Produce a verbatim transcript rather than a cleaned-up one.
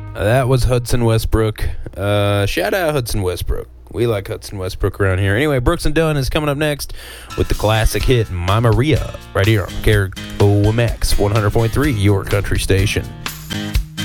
That was Hudson Westbrook. Uh, shout out Hudson Westbrook. We like Hudson Westbrook around here. Anyway, Brooks and Dunn is coming up next with the classic hit, My Maria, right here on K R O M X one hundred point three, your country station.